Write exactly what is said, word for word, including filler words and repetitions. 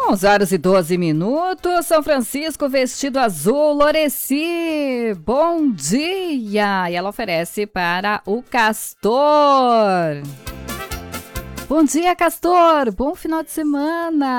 onze horas e doze minutos, São Francisco vestido azul, Loreci, bom dia! E ela oferece para o Castor. Bom dia, Castor, bom final de semana!